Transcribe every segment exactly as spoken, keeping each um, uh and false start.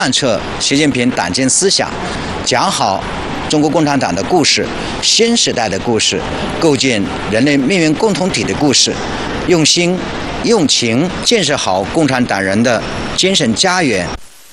贯彻习近平党建思想，讲好中国共产党的故事、新时代的故事、构建人类命运共同体的故事，用心用情建设好共产党人的精神家园。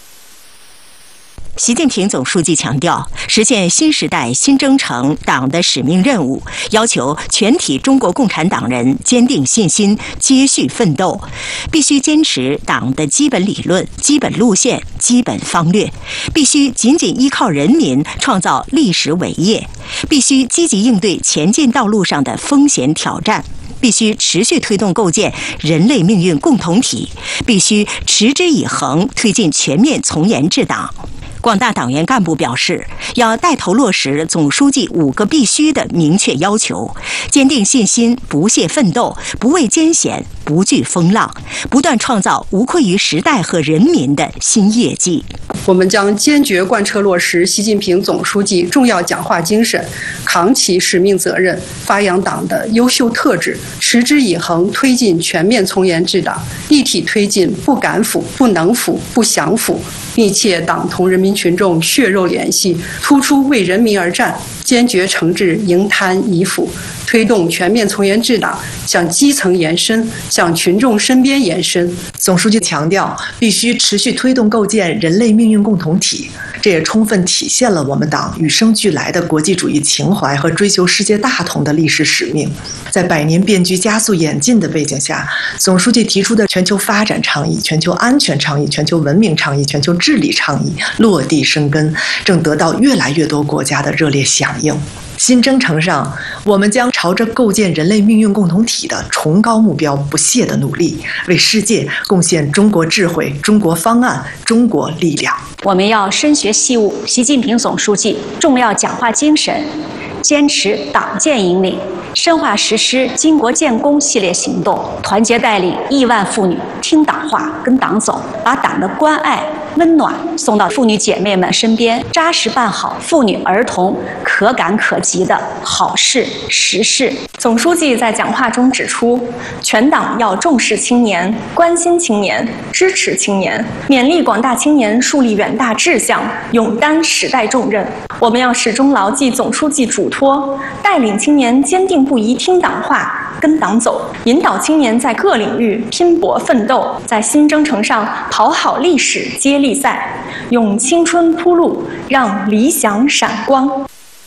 习近平总书记强调，实现新时代新征程党的使命任务，要求全体中国共产党人坚定信心，接续奋斗，必须坚持党的基本理论、基本路线、基本方略，必须紧紧依靠人民创造历史伟业，必须积极应对前进道路上的风险挑战。必须持续推动构建人类命运共同体，必须持之以恒推进全面从严治党。广大党员干部表示，要带头落实总书记五个必须的明确要求，坚定信心，不懈奋斗，不畏艰险，不惧风浪，不断创造无愧于时代和人民的新业绩。 我们将坚决贯彻落实习近平总书记重要讲话精神，扛起使命责任，发扬党的优秀特质，持之以恒推进全面从严治党，一体推进不敢腐、不能腐、不想腐，密切党同人民群众血肉联系，突出为人民而战，坚决惩治营贪遗腐，推动全面从严治党向基层延伸，向群众身边延伸。 总书记强调，必须持续推动构建人类命运共同体，这也充分体现了我们党与生俱来的国际主义情怀和追求世界大同的历史使命。在百年变局加速演进的背景下，总书记提出的全球发展倡议、全球安全倡议、全球文明倡议、全球治理倡议落地生根，正得到越来越多国家的热烈响应。新征程上，我们将朝着构建人类命运共同体的崇高目标不懈地努力，为世界贡献中国智慧、中国方案、中国力量。 我们要深学习悟习近平总书记重要讲话精神，坚持党建引领，深化实施巾帼建功系列行动，团结带领亿万妇女听党话、跟党走，把党的关爱、温暖送到妇女姐妹们身边，扎实办好妇女儿童可感可及的好事实事。 总书记在讲话中指出，全党要重视青年、关心青年、支持青年，勉励广大青年树立远大志向，勇担时代重任。我们要始终牢记总书记嘱托，带领青年坚定不移听党话、跟党走，引导青年在各领域拼搏奋斗，在新征程上跑好历史接力赛，用青春铺路，让理想闪光。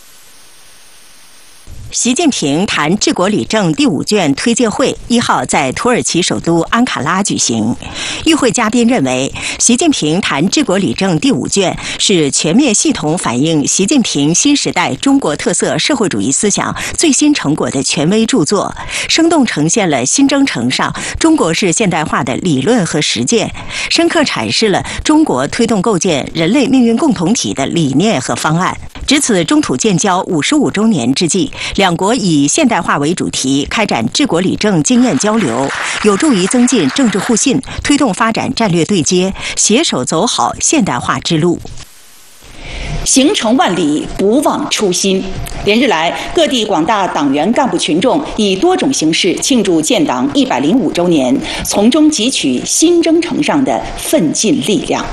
习近平谈治国理政第五卷推介会一号在土耳其首都安卡拉举行。与会嘉宾认为，习近平谈治国理政第五卷是全面系统反映习近平新时代中国特色社会主义思想最新成果的权威著作，生动呈现了新征程上中国式现代化的理论和实践，深刻阐释了中国推动构建人类命运共同体的理念和方案。值此中土建交五十五周年之际，两国以现代化为主题开展治国理政经验交流，有助于增进政治互信，推动发展战略对接，携手走好现代化之路。 行程万里，不忘初心。连日来，各地广大党员干部群众以多种形式庆祝建党一百零五周年，从中汲取新征程上的奋进力量。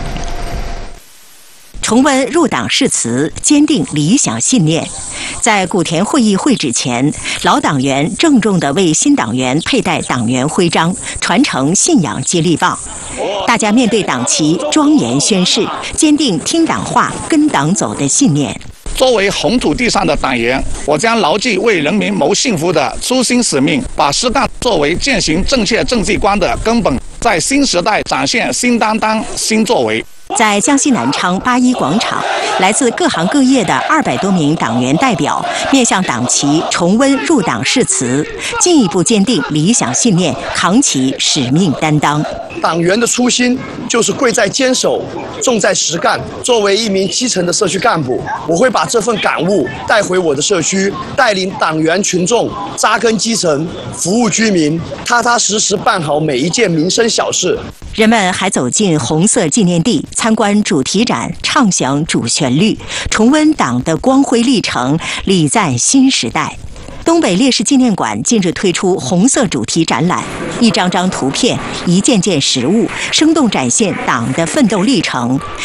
重温入党誓词，坚定理想信念。在古田会议会址前，老党员郑重地为新党员佩戴党员徽章，传承信仰接力棒。大家面对党旗庄严宣誓，坚定听党话、跟党走的信念。 作为红土地上的党员，我将牢记为人民谋幸福的初心使命，把实干作为践行正确政绩观的根本，在新时代展现新担当、新作为。 在江西南昌八一广场，来自各行各业的二百多名党员代表面向党旗重温入党誓词，进一步坚定理想信念，扛起使命担当。 党员的初心就是贵在坚守，重在实干。作为一名基层的社区干部，我会把这份感悟带回我的社区，带领党员群众扎根基层，服务居民，踏踏实实办好每一件民生小事。 人们还走进红色纪念地，参观主题展，畅享主旋律，重温党的光辉历程，礼赞新时代。东北烈士纪念馆近日推出红色主题展览，一张张图片，一件件实物，生动展现党的奋斗历程，